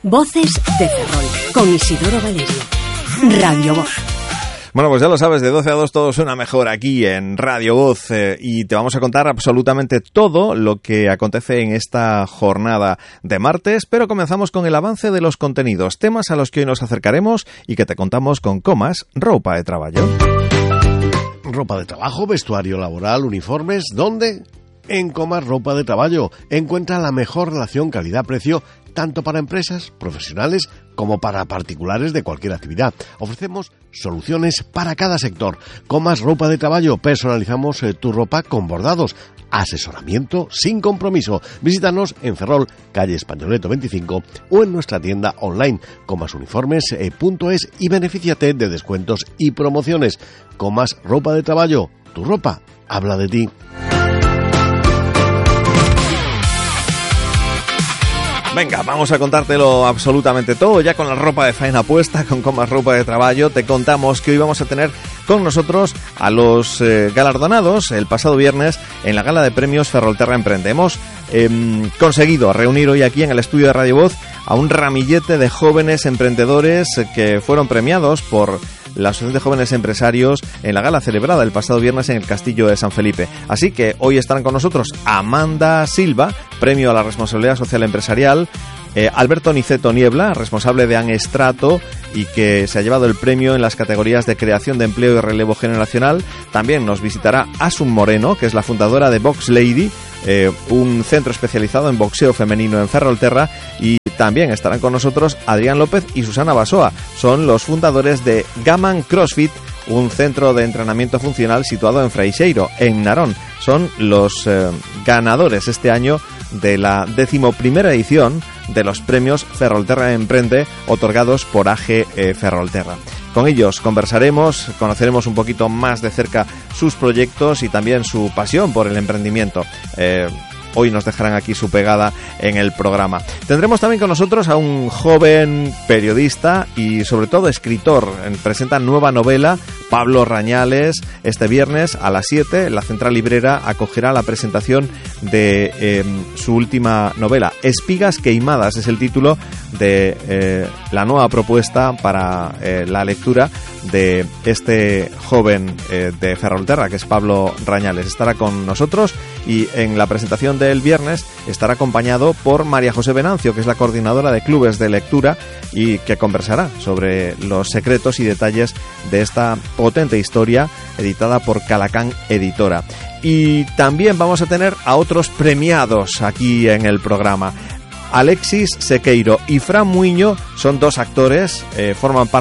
Voces de Ferrol, con Isidoro Valerio. Radio Voz. Bueno, pues ya lo sabes, de 12 a 2 todo suena mejor aquí en Radio Voz y te vamos a contar absolutamente todo lo que acontece en esta jornada de martes, pero comenzamos con el avance de los contenidos, temas a los que hoy nos acercaremos y que te contamos con Comas, ropa de trabajo. Ropa de trabajo, vestuario laboral, uniformes, ¿dónde? En Comas Ropa de Trabajo encuentra la mejor relación calidad-precio tanto para empresas, profesionales como para particulares de cualquier actividad. Ofrecemos soluciones para cada sector. Comas Ropa de Trabajo, personalizamos tu ropa con bordados. Asesoramiento sin compromiso. Visítanos en Ferrol, calle Españoleto 25 o en nuestra tienda online comasuniformes.es y benefíciate de descuentos y promociones. Comas Ropa de Trabajo, tu ropa habla de ti. Venga, vamos a contártelo absolutamente todo, ya con la ropa de faena puesta, con Comas Ropa de Trabajo. Te contamos que hoy vamos a tener con nosotros a los galardonados el pasado viernes en la gala de premios Ferrolterra Emprende. Hemos conseguido reunir hoy aquí en el estudio de Radio Voz a un ramillete de jóvenes emprendedores que fueron premiados por la Asociación de Jóvenes Empresarios en la gala celebrada el pasado viernes en el Castillo de San Felipe. Así que hoy estarán con nosotros Amanda Silva, premio a la responsabilidad social empresarial, Alberto Niceto Niebla, responsable de Anestrato y que se ha llevado el premio en las categorías de creación de empleo y relevo generacional. También nos visitará Asun Moreno, que es la fundadora de Box Lady, un centro especializado en boxeo femenino en Ferrolterra, y también estarán con nosotros Adrián López y Susana Basoa. Son los fundadores de Gaman CrossFit, un centro de entrenamiento funcional situado en Freixeiro, en Narón. Son los ganadores este año de la 11ª edición de los premios Ferrolterra Emprende otorgados por AG Ferrolterra. Con ellos conversaremos, conoceremos un poquito más de cerca sus proyectos y también su pasión por el emprendimiento. Hoy nos dejarán aquí su pegada en el programa. Tendremos también con nosotros a un joven periodista y sobre todo escritor. Presenta nueva novela, Pablo Rañales. Este viernes a las 7 la Central Librera acogerá la presentación de su última novela. Espigas queimadas es el título de la nueva propuesta para la lectura de este joven de Ferrolterra, que es Pablo Rañales. Estará con nosotros y en la presentación del viernes estará acompañado por María José Venancio, que es la coordinadora de clubes de lectura y que conversará sobre los secretos y detalles de esta potente historia editada por Calacán Editora. Y también vamos a tener a otros premiados aquí en el programa. Alexis Sequeiro y Fran Muiño son dos actores, forman parte